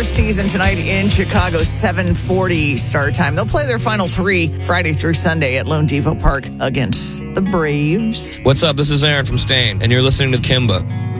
regular season tonight in Chicago, 7:40 start time. They'll play their final three Friday through Sunday at Lone Depot Park against the Braves. What's up? This is Aaron from Stain, and you're listening to Kimba.